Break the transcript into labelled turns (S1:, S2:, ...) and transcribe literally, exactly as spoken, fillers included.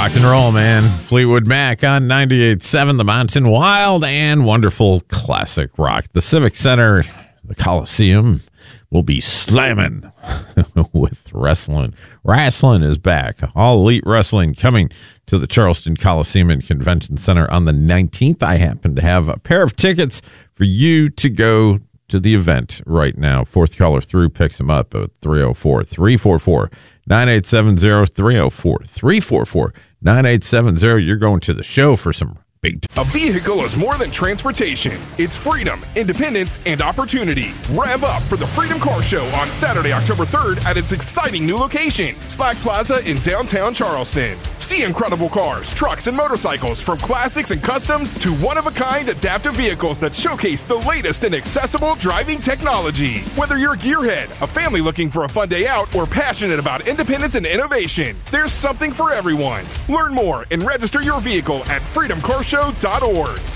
S1: rock and roll, man. Fleetwood Mac on ninety-eight point seven, The Mountain Wild, and wonderful classic rock. The Civic Center, the Coliseum, will be slamming with wrestling. Wrestling is back. All Elite Wrestling coming to the Charleston Coliseum and Convention Center on the nineteenth. I happen to have a pair of tickets for you to go to the event right now. Fourth caller through picks them up at three oh four, three four four, nine eight seven zero, three oh four, three four four, nine eight seven zero. You're going to the show for some big t-
S2: A vehicle is more than transportation. It's freedom, independence, and opportunity. Rev up for the Freedom Car Show on Saturday, October third at its exciting new location, Slack Plaza in downtown Charleston. See incredible cars, trucks, and motorcycles from classics and customs to one-of-a-kind adaptive vehicles that showcase the latest in accessible driving technology. Whether you're a gearhead, a family looking for a fun day out, or passionate about independence and innovation, there's something for everyone. Learn more and register your vehicle at freedom car show dot org.